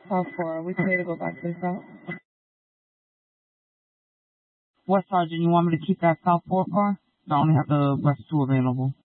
South 4. We clear to go back to the south. What sergeant, you want me to keep that South 4 car? I only have the West 2 available.